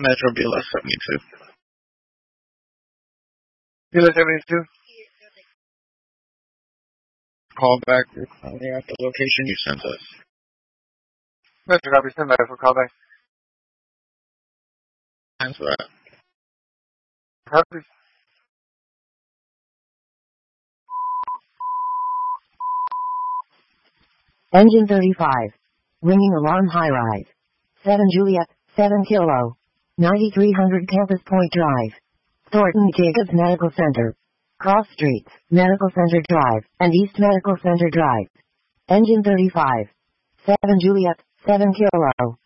Metro BLS 72. BLS 72? Call back at the location you sent us. Metro copy, stand by for callback. Thanks for that. Copy. Engine 35. Ringing alarm high rise. 7 Juliet, 7 Kilo. 9300 Campus Point Drive. Thornton Jacobs Medical Center. Cross Streets, Medical Center Drive, and East Medical Center Drive. Engine 35. 7 Juliet, 7 Kilo.